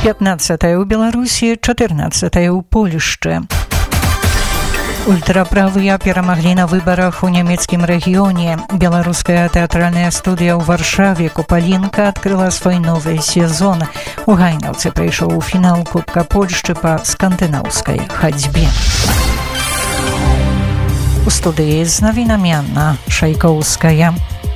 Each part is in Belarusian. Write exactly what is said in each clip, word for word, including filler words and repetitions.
пятнадцатая ў Беларусі, чатырнаццатая ў Польшчы. Ультраправыя перамаглі на выбарах у нямецкім рэгіёне. Беларуская тэатральная студыя ў Варшаве «Купалінка» адкрыла свой новы сезон. У Гайнаўцы прайшоў фінал Кубка Польшчы па скандынаўскай хадзьбе. У студыі з навінамі Анна Шайкоўская.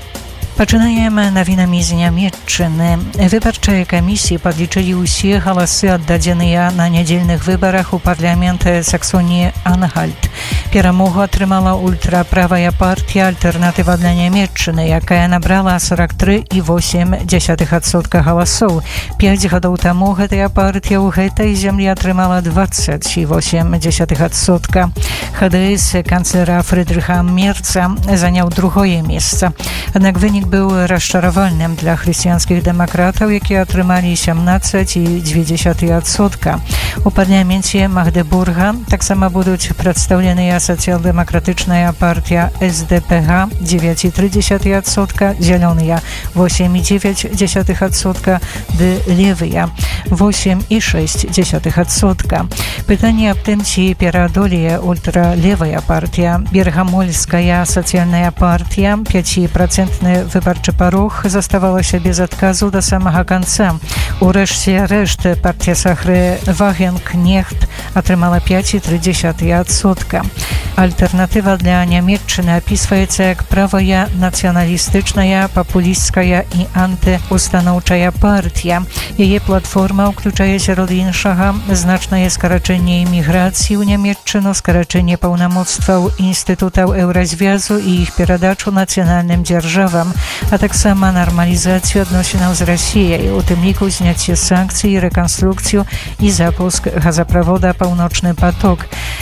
Пачынаем навінамі з Нямецчыны. Выбарчыя камісіі падлічылі ўсе галасы, аддадзеныя на нядзельных выбарах у парламент Саксоніі-Ангальт. Перамогу атрымала ультраправая партія «Альтэрнатыва для Нямецчыны», якая набрала сорок три і восемь дзесятых адсотка галасоў. Пяць гадоў таму гэтая партія ў гэтай зямлі атрымала двадцать і восемь дзесятых адсотка. ХДС канцлера Фрыдрыха Мерца заняў другое месца. Аднак вынік быў расчаравальным для хрысціянскіх дэмакратаў, якія атрымалі семнадцать і две дзесятых адсотка. У парламенце Магдебурга таксама будуць прадстаўленыя сацыял-дэмакратычная партія СДПГ девять і три дзесятых адсотка, зялёныя восемь і девять дзесятых адсотка, ды левыя восемь і шесть дзесятых адсотка. Пытанне аб тым, ці пераадолее ультралевая партія Бергамольская сацыяльная партія пяціпроцентны выбарчы парог заставалася без адказу да самага канца. Урэшце рэшт партія Сахры Вагенкнехт атрымала пять і три дзесятых адсотка. Альтэрнатыва для Нямецчыны апісваецца як правая, нацыяналістычная, папулісцкая і антыустаноўчая партія. Яе платформа ўключае сярод іншага значнае скарачэнне эміграцыі ў Нямецчыну, скарачэнне паўнамоцтваў інстытутаў еўразвязу і іх перадачу нацыянальным дзяржавам, а таксама нармалізацыю адносінаў з Расіяй, у тым ліку зняцце санкцый, рэканструкцыю і запуск газаправода «Паўночны поток».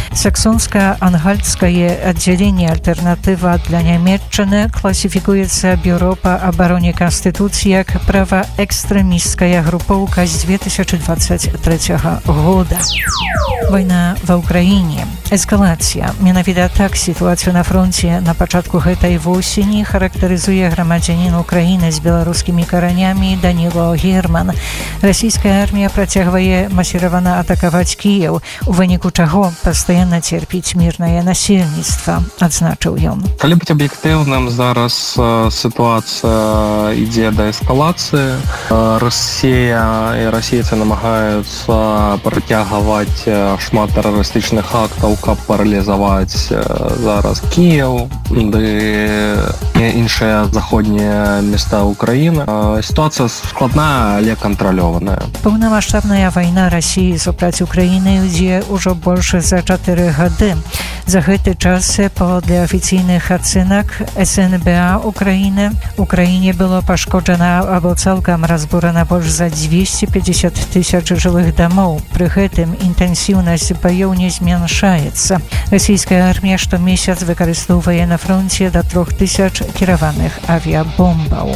Саксонска-Ангальтское отделение «Альтернатива для Нямецчыны» классификуется Бюро по обороне Конституции как правоэкстремистская групповка с две тысячи двадцать третьего года. Война в Украине. Эскалация. Менавіта так ситуацию на фронте на пачатку гэтай восені характарызуе грамадзянін Украины с беларускімі каранями Данило Герман. Российская армия працягвае масіравана атакаваць Кіеў, у выніку чаго пастаянна церпіць мірнае насельніцтва, адзначыў ён. Калі быць аб'ектыўным, зараз ситуация ідзе да эскалацыі. Россия и расейцы намагаюцца працягваць шмат тэрарыстычных актаў, каб паралізаваць зараз Кіеў ды іншыя заходнія места Украины. Ситуация складная, але кантралёваная. Паўнамасштабная вайна Расіі супраць Украіны ідзе ўжо больш за чатыры гады. За гэты час, паводле афіцыйных ацэнак эс эн бэ а Украіны, Украіне было пашкоджана або цалкам разбурана больш за двести пятьдесят тысяч жылых дамоў. Пры гэтым інтэнсіўнасць баёў не змяншаецца. Расійская армія штомесяц выкарыстоўвае на фронте да трох тысяч кіраваных авіабомбаў.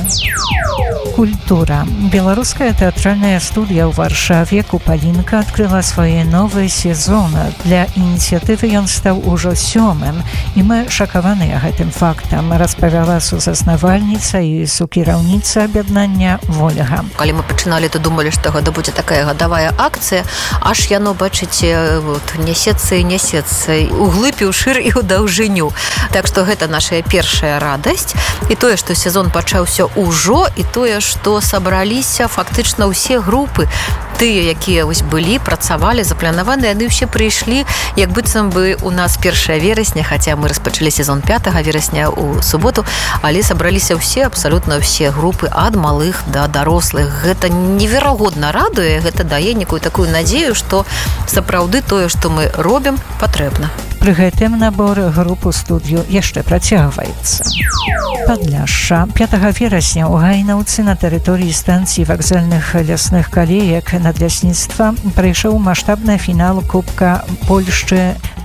Культура. Беларуская тэатральная студыя ў Варшаве «Купалінка» адкрыла свой новы сезон. Для ініцыятывы ён стаў ужо сёмым, і мы шакаваныя гэтым фактам, распавяла сузаснавальніца і сукіраўніца аб'яднання Вольга. Калі мы пачыналі, то думалі, што гэта будзе такая гадавая акцыя, аж яно, бачыце, вот, нясецца і нясецца у глыб, і ў шыр, і ў даўжыню. Так што гэта наша першая радасць. І тое, што сезон пачаўся ўжо, і тое, што сабраліся фактычна ўсе групы, тыя, якія вось былі, працавалі, запланаваны, яны ўсе прыйшлі, як быццам бы у нас першае верасня, хаця мы распачалі сезон пятага верасня ў суботу, але сабраліся ўсе, абсалютна ўсе групы, ад малых да дарослых. Гэта неверагодна радуе, гэта дае некую такую надзею, што сапраўды тое, што мы робім, патрэбна. Пры гэтым набор груп у студыю яшчэ працягваецца. Падляшша. пятага верасня ў Гайнаўцы на тэрыторыі станцыі вакзальных лясных калеек надлясніцтва прайшоў маштабны фінал Кубка Польшчы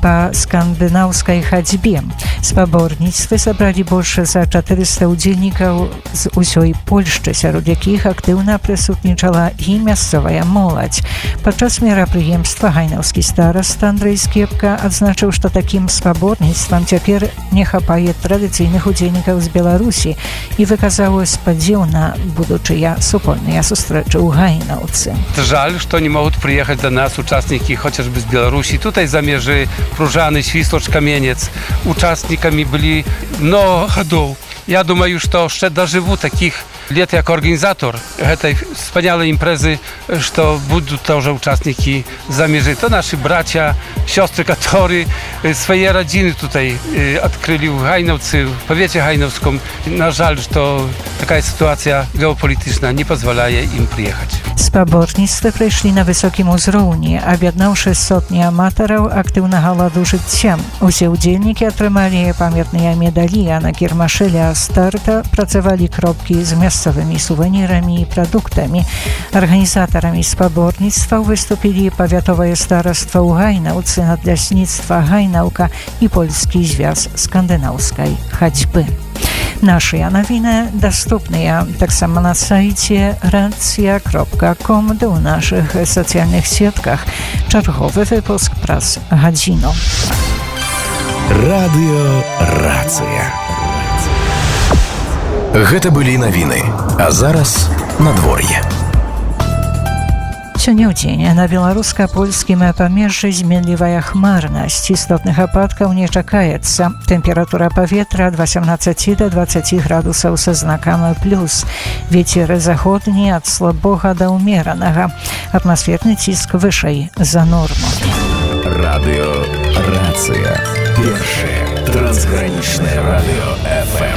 по скандынаўскай хадзьбе. Спаборніцтвы сабралі больш за чатырыста ўдзельнікаў з усёй Польшчы, сярод якіх актыўна прысутнічала і мясцовая моладзь. Падчас мерапрыемства гайнаўскі стараста Андрэй Скепка адзначыў, што такім спаборніцтвам цяпер не хапае традыцыйных удзельнікаў з Беларусі і выказаў спадзеў на будучыя супольныя сустрэчы ў Гайнаўцы. Жаль, што не могуць прыехаць да нас участнікі хociażby з Беларусі. Tutaj замежы Пружаны, Свіслач, Каменец участниками были много годов. Я думаю, что ще доживу таких лет як организатор этой wspaniałej imprezy, что будут тоже участники замежи. To nasi bracia, siostry, которые swoje rodziny tutaj odkryli w Hajnowcy, w powiecie hajnowskim. Na żal, że taka sytuacja geopolityczna nie pozwala im przyjechać. Спаборніцтвы прайшлі на высокім узроўні, аб'яднаўшы сотні аматараў актыўнага ладу жыцця. Усе ўдзельнікі атрымалі памятныя медалі, а на кірмашы ля старта працавалі кропкі з мясцовымі сувенірамі і прадуктамі. Арганізатарамі спаборніцтва выступілі павятовае стараства ў Гайнаўцы, надлясніцтва Гайнаўка і польскі звяз скандынаўскай хадзьбы. Нашыя навіны даступныя таксама на сайце racja kropka com ды ў нашых сацыяльных сетках. Чарговы выпуск праз гадзіну. Радыё Рацыя. Гэта былі навіны, а зараз надвор'е. Сёння ў дзень на беларуска-польскім памежжы зменлівая хмарнасць. Істотных ападкаў не чакаецца. Тэмпература паветра ад васямнаццаці да дваццаці градусаў са знакам плюс. Вецер заходні ад слабога да ўмеранага. Атмасферны ціск вышэй за норму. Радыё Рацыя. Першае трансгранічнае радыё эф эм.